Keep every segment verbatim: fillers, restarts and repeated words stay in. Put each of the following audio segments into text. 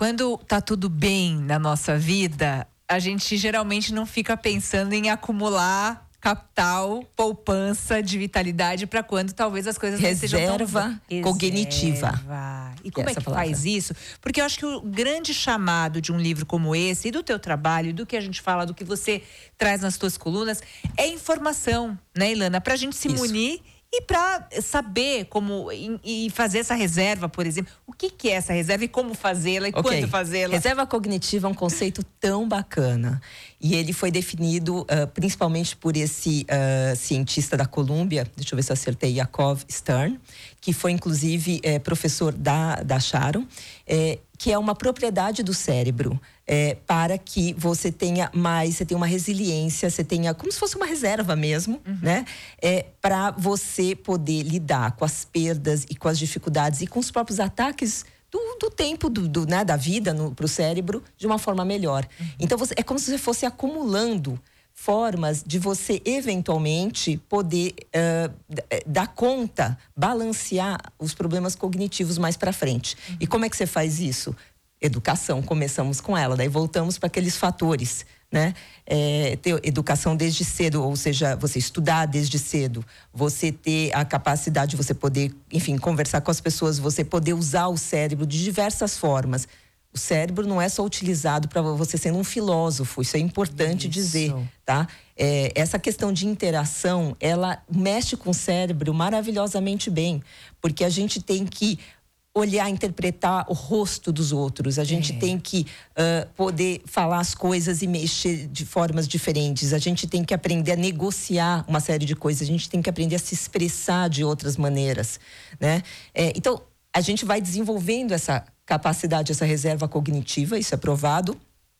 quando tá tudo bem na nossa vida, a gente geralmente não fica pensando em acumular capital, poupança de vitalidade para quando talvez as coisas não sejam tão... Reserva cognitiva. E como é, Essa que palavra. faz isso? Porque eu acho que o grande chamado de um livro como esse, e do teu trabalho, e do que a gente fala, do que você traz nas tuas colunas, é informação, né, Ilana? Pra gente se Isso. munir e para saber como e, e fazer essa reserva, por exemplo. O que, que é essa reserva e como fazê-la e Okay. quando fazê-la? Reserva cognitiva é um conceito tão bacana. E ele foi definido uh, principalmente por esse uh, cientista da Colômbia, deixa eu ver se eu acertei, Yakov Stern, que foi inclusive eh, professor da, da Sharon, eh, que é uma propriedade do cérebro. É, para que você tenha mais, você tenha uma resiliência, você tenha como se fosse uma reserva mesmo, uhum. né? É, para você poder lidar com as perdas e com as dificuldades e com os próprios ataques do, do tempo do, do, né, da vida para o cérebro de uma forma melhor. Uhum. Então, você, é como se você fosse acumulando formas de você eventualmente poder uh, dar conta, balancear os problemas cognitivos mais para frente. Uhum. E como é que você faz isso? Educação, começamos com ela, daí voltamos para aqueles fatores, né? É, ter educação desde cedo, ou seja, você estudar desde cedo, você ter a capacidade de você poder, enfim, conversar com as pessoas, você poder usar o cérebro de diversas formas. O cérebro não é só utilizado para você sendo um filósofo, isso é importante isso. dizer, tá? É, essa questão de interação, ela mexe com o cérebro maravilhosamente bem, porque a gente tem que olhar, interpretar o rosto dos outros. A gente é. tem que uh, poder falar as coisas e mexer de formas diferentes. A gente tem que aprender a negociar uma série de coisas. A gente tem que aprender a se expressar de outras maneiras, né? É, então, a gente vai desenvolvendo essa capacidade, essa reserva cognitiva, isso é provado.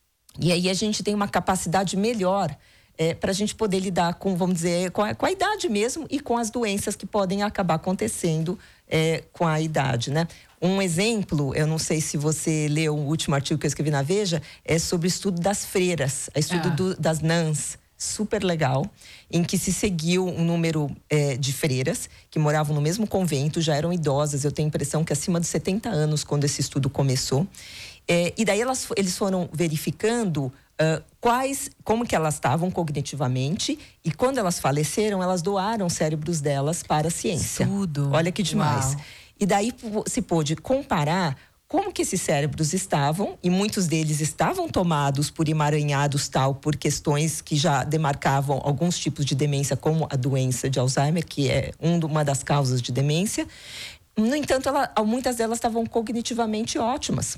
E aí a gente tem uma capacidade melhor É, para a gente poder lidar com, vamos dizer, com a, com a idade mesmo e com as doenças que podem acabar acontecendo é, com a idade, né? Um exemplo, eu não sei se você leu o último artigo que eu escrevi na Veja, é sobre o estudo das freiras, o estudo ah. do, das nuns, super legal, em que se seguiu um número é, de freiras que moravam no mesmo convento, já eram idosas, eu tenho a impressão que acima de setenta anos, quando esse estudo começou. É, e daí elas, eles foram verificando Uh, quais, como que elas estavam cognitivamente, e quando elas faleceram, elas doaram os cérebros delas para a ciência. Tudo. Olha que demais. Uau. E daí se pôde comparar como que esses cérebros estavam, e muitos deles estavam tomados por emaranhados tal, por questões que já demarcavam alguns tipos de demência, como a doença de Alzheimer, que é uma das causas de demência. No entanto, ela, muitas delas estavam cognitivamente ótimas.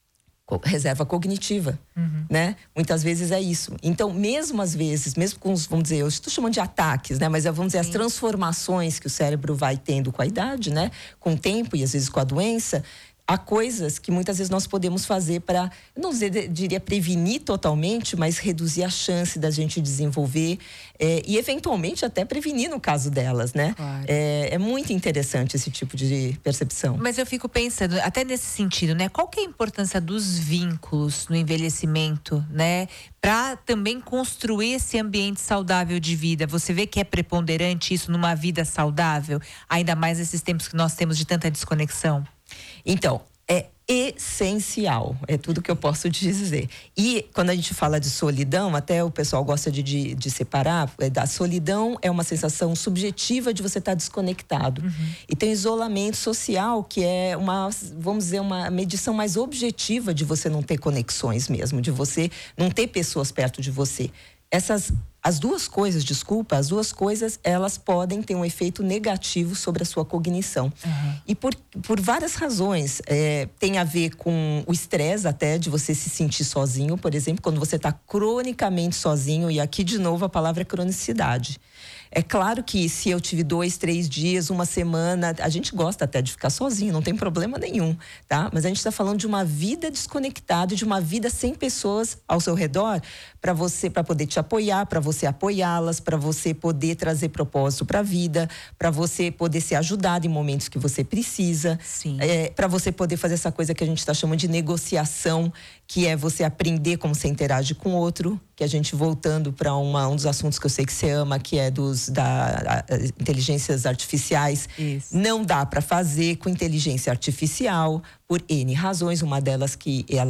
Reserva cognitiva, uhum. né? Muitas vezes é isso. Então, mesmo às vezes, mesmo com os, vamos dizer, eu estou chamando de ataques, né? Mas vamos dizer, Sim. as transformações que o cérebro vai tendo com a idade, né? Com o tempo e às vezes com a doença, há coisas que muitas vezes nós podemos fazer para, não diria prevenir totalmente, mas reduzir a chance da gente desenvolver é, e eventualmente até prevenir no caso delas, né? Claro. É, é muito interessante esse tipo de percepção. Mas eu fico pensando, até nesse sentido, né? Qual que é a importância dos vínculos no envelhecimento, né? Para também construir esse ambiente saudável de vida. Você vê que é preponderante isso numa vida saudável? Ainda mais nesses tempos que nós temos de tanta desconexão? Então, é essencial, é tudo que eu posso dizer. E quando a gente fala de solidão, até o pessoal gosta de, de, de separar, é, da solidão é uma sensação subjetiva de você estar desconectado. Uhum. E tem isolamento social, que é uma, vamos dizer, uma medição mais objetiva de você não ter conexões mesmo, de você não ter pessoas perto de você. Essas, as duas coisas, desculpa, as duas coisas, elas podem ter um efeito negativo sobre a sua cognição. Uhum. E por, por várias razões. É, tem a ver com o estresse até, de você se sentir sozinho, por exemplo, quando você está cronicamente sozinho, e aqui de novo a palavra é cronicidade. É claro que se eu tive dois, três dias, uma semana, a gente gosta até de ficar sozinho, não tem problema nenhum, tá? Mas a gente está falando de uma vida desconectada, de uma vida sem pessoas ao seu redor, para você, para poder te apoiar, para você apoiá-las, para você poder trazer propósito para a vida, para você poder ser ajudado em momentos que você precisa, é, para você poder fazer essa coisa que a gente está chamando de negociação, que é você aprender como você interage com o outro, que a gente voltando para um dos assuntos que eu sei que você ama, que é dos da, a, inteligências artificiais. Isso. Não dá para fazer com inteligência artificial por N razões, uma delas que ela